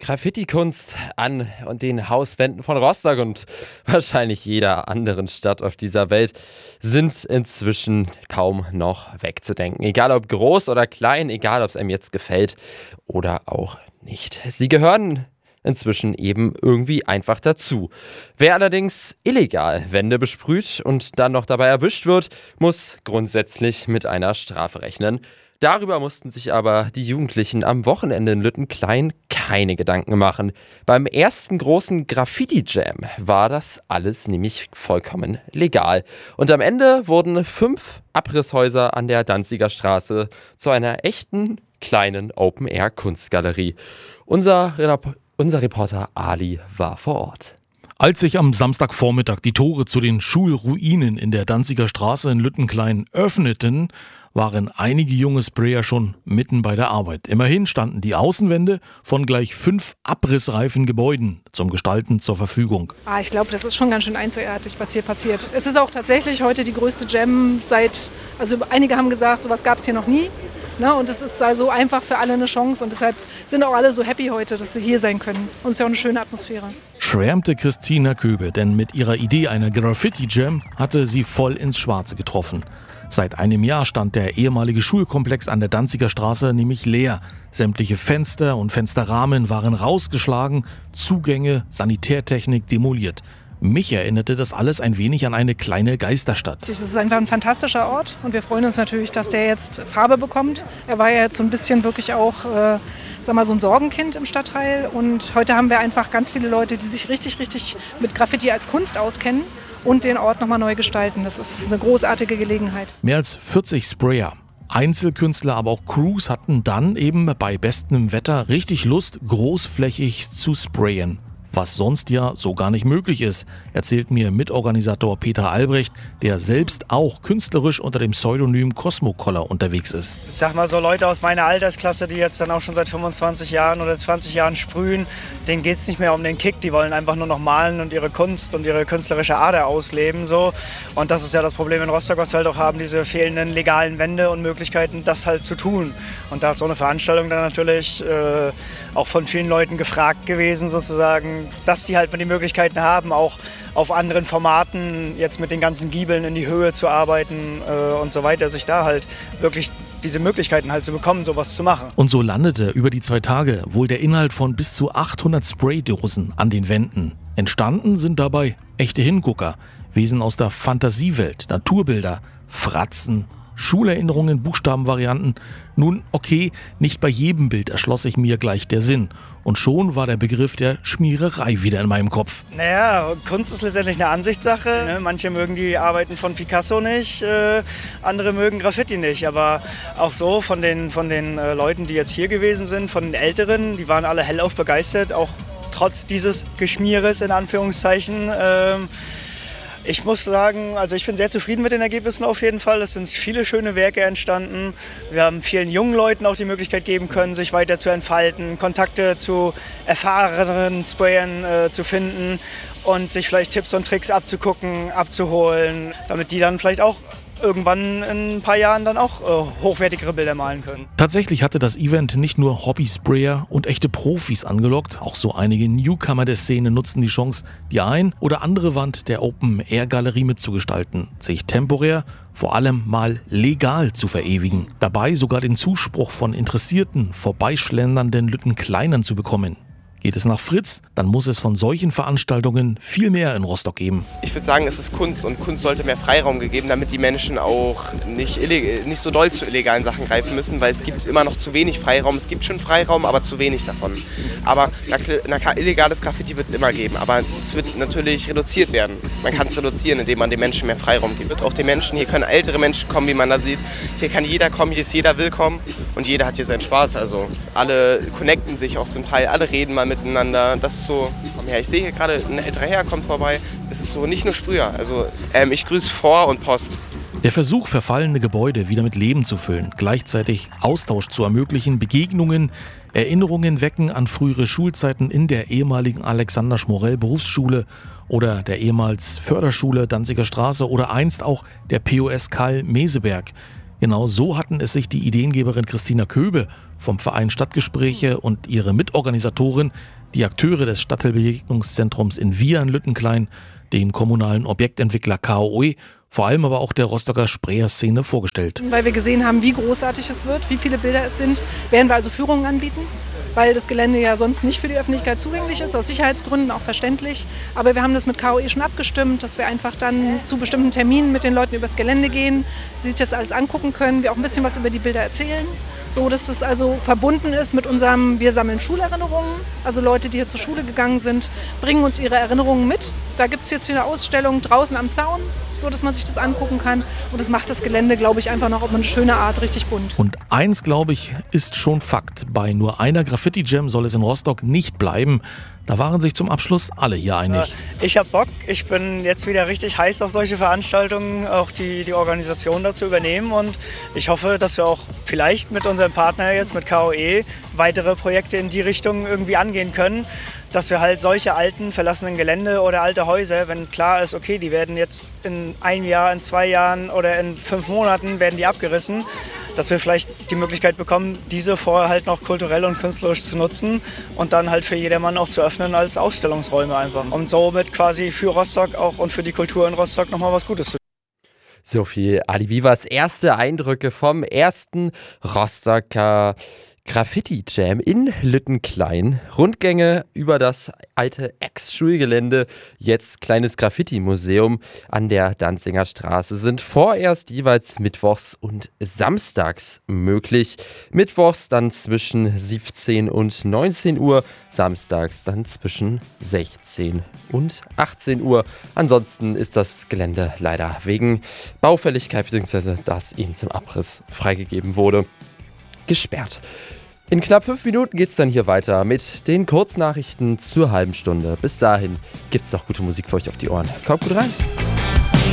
Graffiti-Kunst an und den Hauswänden von Rostock und wahrscheinlich jeder anderen Stadt auf dieser Welt sind inzwischen kaum noch wegzudenken. Egal ob groß oder klein, egal ob es einem jetzt gefällt oder auch nicht. Sie gehören inzwischen eben irgendwie einfach dazu. Wer allerdings illegal Wände besprüht und dann noch dabei erwischt wird, muss grundsätzlich mit einer Strafe rechnen. Darüber mussten sich aber die Jugendlichen am Wochenende in Lüttenklein keine Gedanken machen. Beim ersten großen Graffiti-Jam war das alles nämlich vollkommen legal. Und am Ende wurden 5 Abrisshäuser an der Danziger Straße zu einer echten kleinen Open-Air-Kunstgalerie. Unser Reporter Ali war vor Ort. Als sich am Samstagvormittag die Tore zu den Schulruinen in der Danziger Straße in Lüttenklein öffneten, waren einige junge Sprayer schon mitten bei der Arbeit. Immerhin standen die Außenwände von gleich 5 abrissreifen Gebäuden zum Gestalten zur Verfügung. Ich glaube, das ist schon ganz schön einzigartig, was hier passiert. Es ist auch tatsächlich heute die größte Jam also einige haben gesagt, sowas gab es hier noch nie. Ne? Und es ist also einfach für alle eine Chance und deshalb sind auch alle so happy heute, dass sie hier sein können. Und es ist ja auch eine schöne Atmosphäre. Schwärmte Christina Köbe, denn mit ihrer Idee einer Graffiti-Jam hatte sie voll ins Schwarze getroffen. Seit einem Jahr stand der ehemalige Schulkomplex an der Danziger Straße nämlich leer. Sämtliche Fenster und Fensterrahmen waren rausgeschlagen, Zugänge, Sanitärtechnik demoliert. Mich erinnerte das alles ein wenig an eine kleine Geisterstadt. Das ist einfach ein fantastischer Ort und wir freuen uns natürlich, dass der jetzt Farbe bekommt. Er war ja jetzt so ein bisschen wirklich auch so ein Sorgenkind im Stadtteil und heute haben wir einfach ganz viele Leute, die sich richtig mit Graffiti als Kunst auskennen und den Ort nochmal neu gestalten. Das ist eine großartige Gelegenheit. Mehr als 40 Sprayer, Einzelkünstler, aber auch Crews hatten dann eben bei bestem Wetter richtig Lust, großflächig zu sprayen. Was sonst ja so gar nicht möglich ist, erzählt mir Mitorganisator Peter Albrecht, der selbst auch künstlerisch unter dem Pseudonym Cosmocolor unterwegs ist. Ich sag mal so, Leute aus meiner Altersklasse, die jetzt dann auch schon seit 25 Jahren oder 20 Jahren sprühen, denen geht es nicht mehr um den Kick, die wollen einfach nur noch malen und ihre Kunst und ihre künstlerische Ader ausleben. So. Und das ist ja das Problem in Rostock, was wir halt auch haben, diese fehlenden legalen Wände und Möglichkeiten, das halt zu tun. Und da ist so eine Veranstaltung dann natürlich auch von vielen Leuten gefragt gewesen, sozusagen, dass die halt mal die Möglichkeiten haben, auch auf anderen Formaten jetzt mit den ganzen Giebeln in die Höhe zu arbeiten und so weiter, sich da halt wirklich diese Möglichkeiten halt zu bekommen, sowas zu machen. Und so landete über die 2 Tage wohl der Inhalt von bis zu 800 Spraydosen an den Wänden. Entstanden sind dabei echte Hingucker, Wesen aus der Fantasiewelt, Naturbilder, Fratzen, Schulerinnerungen, Buchstabenvarianten. Nun, okay, nicht bei jedem Bild erschloss sich mir gleich der Sinn. Und schon war der Begriff der Schmiererei wieder in meinem Kopf. Naja, Kunst ist letztendlich eine Ansichtssache. Ne? Manche mögen die Arbeiten von Picasso nicht, andere mögen Graffiti nicht. Aber auch so von den Leuten, die jetzt hier gewesen sind, von den Älteren, die waren alle hellauf begeistert, auch trotz dieses Geschmieres in Anführungszeichen. Ich muss sagen, also ich bin sehr zufrieden mit den Ergebnissen auf jeden Fall. Es sind viele schöne Werke entstanden. Wir haben vielen jungen Leuten auch die Möglichkeit geben können, sich weiter zu entfalten, Kontakte zu erfahrenen Sprayern zu finden und sich vielleicht Tipps und Tricks abzugucken, abzuholen, damit die dann vielleicht auch irgendwann in ein paar Jahren dann auch hochwertigere Bilder malen können. Tatsächlich hatte das Event nicht nur Hobby-Sprayer und echte Profis angelockt, auch so einige Newcomer der Szene nutzten die Chance, die ein oder andere Wand der Open-Air-Galerie mitzugestalten, sich temporär, vor allem mal legal zu verewigen, dabei sogar den Zuspruch von interessierten, vorbeischlendernden Lüttenkleinern zu bekommen. Geht es nach Fritz, dann muss es von solchen Veranstaltungen viel mehr in Rostock geben. Ich würde sagen, es ist Kunst und Kunst sollte mehr Freiraum gegeben, damit die Menschen auch nicht so doll zu illegalen Sachen greifen müssen, weil es gibt immer noch zu wenig Freiraum. Es gibt schon Freiraum, aber zu wenig davon. Aber illegales Graffiti wird es immer geben, aber es wird natürlich reduziert werden. Man kann es reduzieren, indem man den Menschen mehr Freiraum gibt. Auch den Menschen, hier können ältere Menschen kommen, wie man da sieht. Hier kann jeder kommen, hier ist jeder willkommen und jeder hat hier seinen Spaß. Also alle connecten sich auch zum Teil, alle reden mal miteinander. Das ist so, ja, ich sehe hier gerade, ein älterer Herr kommt vorbei. Es ist so nicht nur Sprüher. Also ich grüße Vor- und Post. Der Versuch, verfallene Gebäude wieder mit Leben zu füllen, gleichzeitig Austausch zu ermöglichen, Begegnungen, Erinnerungen wecken an frühere Schulzeiten in der ehemaligen Alexander Schmorell Berufsschule oder der ehemals Förderschule Danziger Straße oder einst auch der POS Karl Meseberg. Genau so hatten es sich die Ideengeberin Christina Köbe vom Verein Stadtgespräche und ihre Mitorganisatorin, die Akteure des Stadtteilbegegnungszentrums in Wiehern-Lüttenklein, dem kommunalen Objektentwickler KOE, vor allem aber auch der Rostocker Spreer-Szene vorgestellt. Weil wir gesehen haben, wie großartig es wird, wie viele Bilder es sind, werden wir also Führungen anbieten, weil das Gelände ja sonst nicht für die Öffentlichkeit zugänglich ist, aus Sicherheitsgründen auch verständlich. Aber wir haben das mit KOE schon abgestimmt, dass wir einfach dann zu bestimmten Terminen mit den Leuten übers Gelände gehen, sie sich das alles angucken können, wir auch ein bisschen was über die Bilder erzählen. So, dass das also verbunden ist mit unserem Wir sammeln Schulerinnerungen. Also Leute, die hier zur Schule gegangen sind, bringen uns ihre Erinnerungen mit. Da gibt es jetzt hier eine Ausstellung draußen am Zaun, so dass man sich das angucken kann. Und das macht das Gelände, glaube ich, einfach noch auf eine schöne Art richtig bunt. Und eins, glaube ich, ist schon Fakt. Bei nur einer Graffiti-Jam soll es in Rostock nicht bleiben. Da waren sich zum Abschluss alle hier einig. Ich habe Bock. Ich bin jetzt wieder richtig heiß auf solche Veranstaltungen, auch die Organisation dazu übernehmen. Und ich hoffe, dass wir auch vielleicht mit unserem Partner jetzt, mit KOE, weitere Projekte in die Richtung irgendwie angehen können. Dass wir halt solche alten, verlassenen Gelände oder alte Häuser, wenn klar ist, okay, die werden jetzt in 1 Jahr, in 2 Jahren oder in 5 Monaten werden die abgerissen, dass wir vielleicht die Möglichkeit bekommen, diese vorher halt noch kulturell und künstlerisch zu nutzen und dann halt für jedermann auch zu öffnen als Ausstellungsräume einfach. Und somit quasi für Rostock auch und für die Kultur in Rostock nochmal was Gutes zu tun. So viel Ali Vivas erste Eindrücke vom ersten Rostocker Graffiti-Jam in Lüttenklein. Rundgänge über das alte Ex-Schulgelände, jetzt kleines Graffiti-Museum an der Danziger Straße, sind vorerst jeweils mittwochs und samstags möglich. Mittwochs dann zwischen 17 und 19 Uhr, samstags dann zwischen 16 und 18 Uhr. Ansonsten ist das Gelände leider wegen Baufälligkeit bzw. das ihm zum Abriss freigegeben wurde, gesperrt. In knapp 5 Minuten geht's dann hier weiter mit den Kurznachrichten zur halben Stunde. Bis dahin gibt's noch gute Musik für euch auf die Ohren. Kommt gut rein.